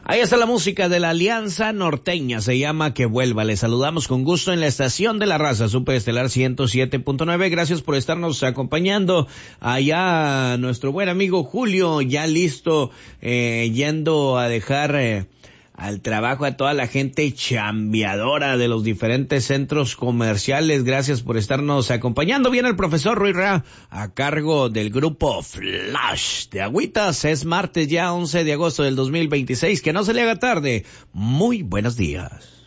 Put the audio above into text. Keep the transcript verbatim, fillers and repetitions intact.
Ahí está la música de la Alianza Norteña, se llama Que Vuelva. Les saludamos con gusto en la estación de la raza, Superestelar ciento siete punto nueve. Gracias por estarnos acompañando. Allá nuestro buen amigo Julio, ya listo, eh, yendo a dejar eh, al trabajo a toda la gente chambeadora de los diferentes centros comerciales. Gracias por estarnos acompañando. Viene el profesor Ruy Ra a cargo del grupo Flash de Agüitas. Es martes ya once de agosto del dos mil veintiséis. Que no se le haga tarde. Muy buenos días.